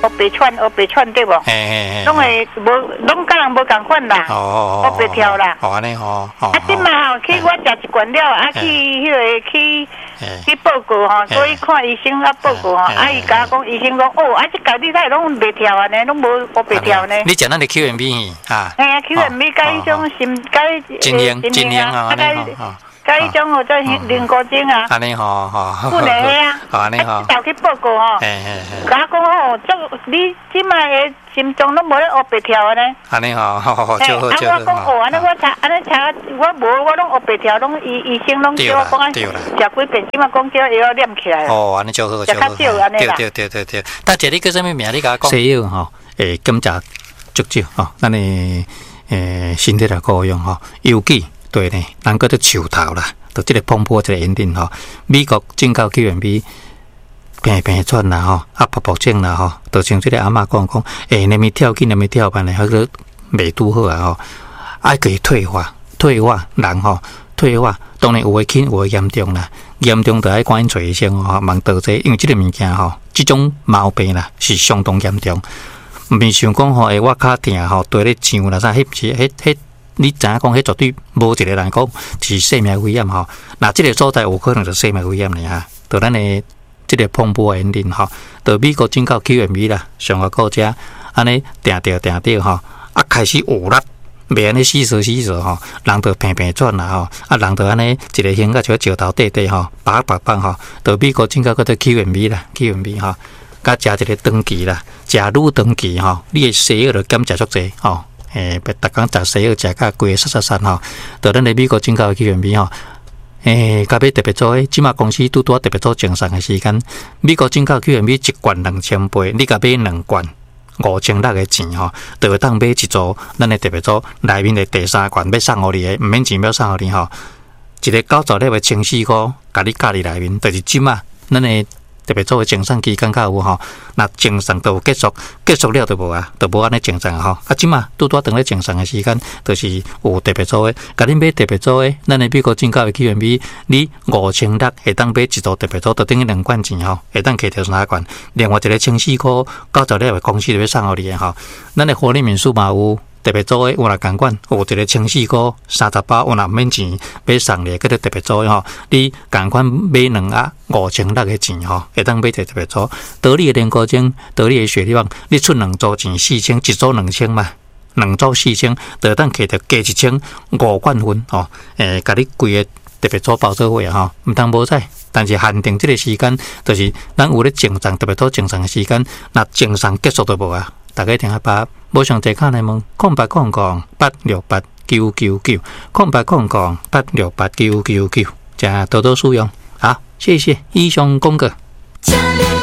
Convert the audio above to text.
白串对不？拢会无，拢甲人无共款啦。黑白跳啦。 安尼吼。 今嘛吼，去我食一罐了，去迄个去报告吼，所以看医生报告吼，伊甲我讲，医生讲这家己呾拢袂跳安尼，拢无黑白跳呢。 你食咱的 QMB 哈？ 哎呀 ，QMB 甲迄种精英啊，安尼吼。 甲迄种哦，做灵骨精啊， 安尼吼， 不能啊， 安尼吼， 到去报告吼，甲我讲哦，你即摆的心脏拢无咧黑白跳呢， 安尼吼，好， 我讲安尼我查，我无我拢黑白跳，拢医生拢叫我讲啊，食几遍，即摆讲叫药念起来。 安尼就好， 食较少安尼啦。 对。大姐，你叫什么名？你甲我讲。西药吼，检查足少吼，咱的身体来够用吼，尤其。对呢，人个都树头啦，就这个碰破这个引领吼。美国进口 QMB 平喘啦吼，泡泡症啦吼，就像这个阿嬷讲，那么跳紧，那么跳慢嘞，迄个未拄好啊吼，爱可以退化人吼，退化当然有会轻，有会严重啦，严重就爱赶紧找医生吼，问道者，因为这个物件吼，这种毛病啦是相当严重，唔是想讲吼，我脚疼吼，对咧上啦啥，迄。你知影讲，迄绝对无一个人讲是生命危险吼。那这个所在有可能就生命危险呢哈。就咱的这个碰波引领吼，就美国进口 QMB 啦，上个国家安尼定着吼，开始有力，袂安尼死死吼，人就平转啦吼，人就安尼一个形个像石头底吼，白吼，就美国进口个做 QMB 啦 ，QMB 吼，甲食一个长期啦，食愈长期吼，你的西药就减食足济吼。别逐工食西药食甲规个杀吼，到咱的美国进口的 QMB 吼，甲要特别做即马公司拄特别做精算的时间，美国进口 QMB 一罐2800，你甲买2罐5600的钱吼，就会当买一组咱的特别做内面的第3罐要送互你的，毋免钱要送互你吼，一个90粒的14块，甲你加入内面，就是即马咱的。特别做精算期间较有吼，那精算都有结束了就无啊，就无安尼精算吼。即马拄等咧精算的时间，就是有特别做的，甲恁买特别做的，咱的美国进口的 QMB， 你5600会当买一组特别做，就等于2罐钱吼，会当摕着3罐。另外一个14块90粒的公司就要送互你的吼，咱的活力民宿嘛有。特别做的有若共款，有一个14块30包，有若免钱买送你，叫做特别做的吼。你共款买5600的钱吼，会当买一特别做。得力的莲果精，得力的雪利旺，你出2组钱4000，一组2000嘛，2组4000，就当摕着加1500罐分吼。甲你规个特别做包做伙吼，毋通无采。但是限定这个时间，就是咱有咧正常特别做正常的时间，那正常结束就无啊。大家听下吧，无上济卡来问0800868999，0800868999，加多多使用。好，谢谢以上公告。